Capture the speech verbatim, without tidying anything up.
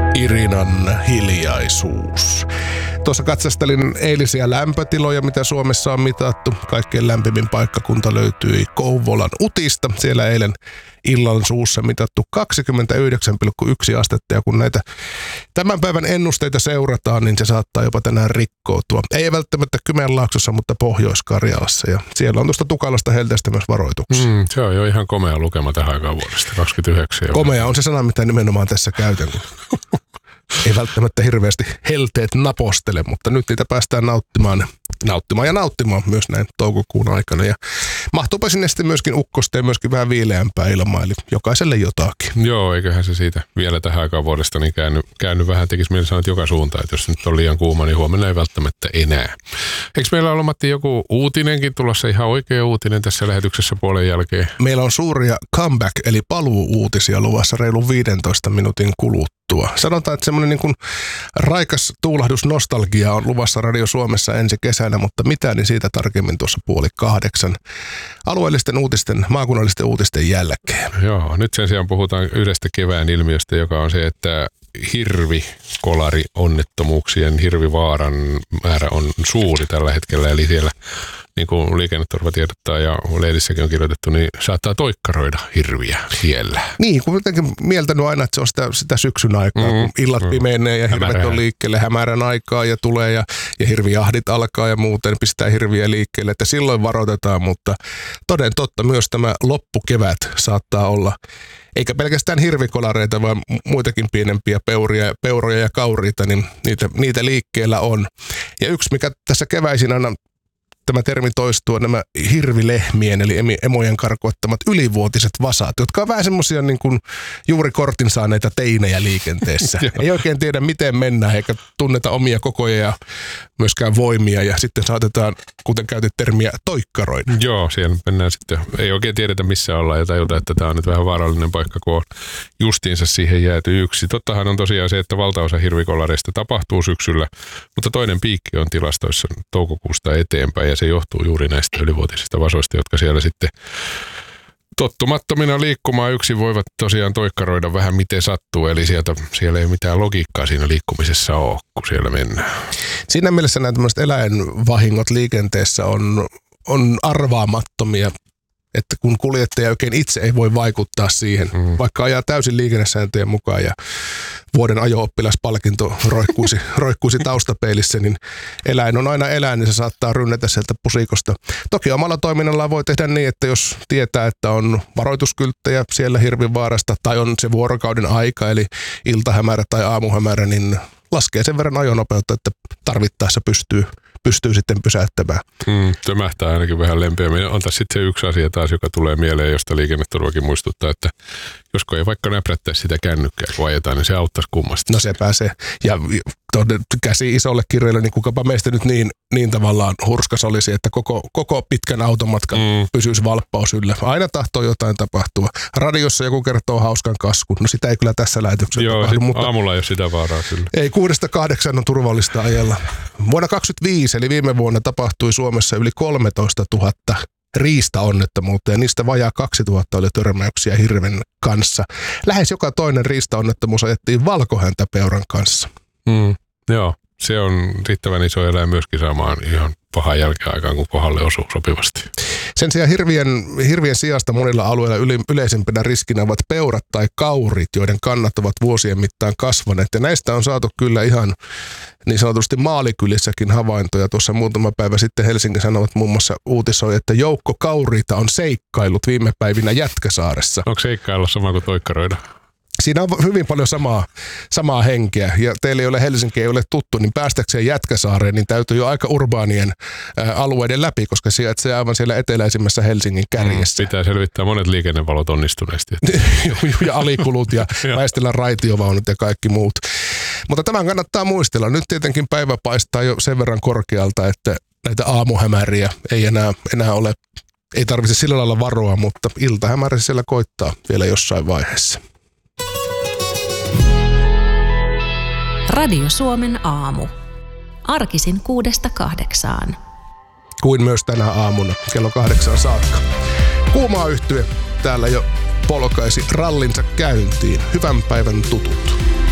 Irinan hiljaisuus. Tuossa katsastelin eilisiä lämpötiloja, mitä Suomessa on mitattu. Kaikkein lämpimin paikkakunta löytyi Kouvolan Utista. Siellä eilen illan suussa mitattu kaksikymmentäyhdeksän pilkku yksi astetta. Ja kun näitä tämän päivän ennusteita seurataan, niin se saattaa jopa tänään rikkoutua. Ei välttämättä Kymenlaaksossa, mutta Pohjois-Karjalassa. Ja siellä on tuosta tukalasta helteestä myös varoituksia. Mm, se on jo ihan komea lukema tähän aikaan vuodesta, kaksikymmentäyhdeksän. Komea on se sana, mitä nimenomaan tässä käytän. Ei välttämättä hirveästi helteet napostele, mutta nyt niitä päästään nauttimaan, nauttimaan ja nauttimaan myös näin toukokuun aikana. Ja mahtuupa sinne sitten myöskin ukkosta ja myöskin vähän viileämpää ilmaa, eli jokaiselle jotakin. Joo, eiköhän se siitä vielä tähän aikaan vuodesta niin käänny, käänny vähän, tekisi mieli sanoa, että joka suuntaan, että jos nyt on liian kuuma, niin huomenna ei välttämättä enää. Eikö meillä ole, Matti, joku uutinenkin tulossa, ihan oikea uutinen tässä lähetyksessä puolen jälkeen? Meillä on suuria comeback, eli paluu-uutisia luvassa reilun viidentoista minuutin kuluttua. Sanotaan, että semmoinen niin kuin raikas tuulahdus nostalgia on luvassa Radio Suomessa ensi kesänä, mutta mitä niin siitä tarkemmin tuossa puoli kahdeksan alueellisten uutisten, maakunnallisten uutisten jälkeen. Joo, nyt sen sijaan puhutaan yhdestä kevään ilmiöstä, joka on se, että hirvikolari onnettomuuksien, hirvivaaran määrä on suuri tällä hetkellä, eli siellä niin kuin Liikenneturva tiedottaa ja lehdissäkin on kirjoitettu, niin saattaa toikkaroida hirviä siellä. Niin, kun jotenkin mieltänyt aina, että se on sitä, sitä syksyn aikaa, mm, kun illat mm, pimeenee ja hirvet hämärän. on liikkeelle hämärän aikaa ja tulee ja, ja hirvijahdit alkaa ja muuten pistää hirviä liikkeelle, että silloin varoitetaan, mutta toden totta myös tämä loppukevät saattaa olla, eikä pelkästään hirvikolareita, vaan muitakin pienempiä peuria, peuroja ja kauriita, niin niitä, niitä liikkeellä on. Ja yksi, mikä tässä keväisin aina tämä termi toistuu, nämä hirvilehmien eli emojen karkoittamat ylivuotiset vasat, jotka on vähän semmoisia niin kuin juuri kortin saaneita teinejä liikenteessä. Ei oikein tiedä, miten mennään, eikä tunneta omia kokoja ja myöskään voimia, ja sitten saatetaan, kuten käytit termiä, toikkaroida. Joo, siellä mennään sitten, ei oikein tiedetä missä ollaan ja tajuta, että tämä on nyt vähän vaarallinen paikka, kun on justiinsa siihen jääty yksi. Tottahan on tosiaan se, että valtaosa hirvikolareista tapahtuu syksyllä, mutta toinen piikki on tilastoissa toukokuusta eteenpäin, ja se johtuu juuri näistä ylivuotisista vasoista, jotka siellä sitten tottumattomina liikkumaan yksin voivat tosiaan toikkaroida vähän miten sattuu, eli sieltä, siellä ei mitään logiikkaa siinä liikkumisessa ole, kun siellä mennään. Siinä mielessä nämä tämmöiset eläinvahingot liikenteessä on, on arvaamattomia, että kun kuljettaja oikein itse ei voi vaikuttaa siihen, mm. vaikka ajaa täysin liikennesääntöjen mukaan ja vuoden ajo-oppilaspalkinto roikkuisi, roikkuisi taustapeilissä, niin eläin on aina eläin, niin se saattaa rynnätä sieltä pusikosta. Toki omalla toiminnallaan voi tehdä niin, että jos tietää, että on varoituskylttejä siellä hirvivaarasta tai on se vuorokauden aika, eli iltahämärä tai aamuhämärä, niin laskee sen verran ajonopeutta, että tarvittaessa pystyy pystyy sitten pysäyttämään. Mm, tömähtää ainakin vähän lempeämmin. On tässä sitten se yksi asia taas, joka tulee mieleen, josta Liikenneturvakin muistuttaa, että josko ei vaikka näprättäisi sitä kännykkää, kun ajetaan, niin se auttaisi kummasti. No se pääsee. Ja käsi isolle kirjalle, niin kukapa meistä nyt niin, niin tavallaan hurskas olisi, että koko, koko pitkän automatkan mm. pysyisi valppaus yllä. Aina tahtoo jotain tapahtua. Radiossa joku kertoo hauskan kaskun. No sitä ei kyllä tässä lähetyksessä Joo, tapahdu. Mutta aamulla ei ole sitä vaaraa kyllä. Ei, kuudesta kahdeksan on turvallista ajella. Vuonna kaksikymmentäviisi, eli viime vuonna, tapahtui Suomessa yli kolmetoista tuhatta riistaonnettomuutta, ja niistä vajaa kaksituhatta oli törmäyksiä hirven kanssa. Lähes joka toinen riistaonnettomuus ajettiin valkohäntäpeuran kanssa. Mm, joo, se on riittävän iso eläin myöskin saamaan ihan pahan jälkeen aikaan, kun kohdalle osuu sopivasti. Sen sijaan hirvien, hirvien sijasta monilla alueilla yle, yleisempänä riskinä ovat peurat tai kaurit, joiden kannat ovat vuosien mittaan kasvaneet. Ja näistä on saatu kyllä ihan niin sanotusti maalikylissäkin havaintoja. Tuossa muutama päivä sitten Helsingin Sanomat muun muassa uutisoi, että joukko kauriita on seikkailut viime päivinä Jätkäsaaressa. Onko seikkailla sama kuin toikkaroida? Siinä on hyvin paljon samaa, samaa henkeä, ja teille, joille Helsinki ei ole tuttu, niin päästäkseen Jätkäsaareen, niin täytyy jo aika urbaanien ä, alueiden läpi, koska sijaitsee aivan siellä eteläisimmässä Helsingin kärjessä. Mm, pitää selvittää monet liikennevalot onnistuneesti. Ja alikulut ja väistellä raitiovaunut ja kaikki muut. Mutta tämän kannattaa muistella. Nyt tietenkin päivä paistaa jo sen verran korkealta, että näitä aamuhämäriä ei enää, enää ole, ei tarvitse sillä lailla varoa, mutta iltahämärä siellä koittaa vielä jossain vaiheessa. Radio Suomen aamu. Arkisin kuudesta kahdeksaan. Kuin myös tänä aamuna kello kahdeksan saakka. Kuumaa yhtye täällä jo polkaisi rallinsa käyntiin. Hyvän päivän tutut.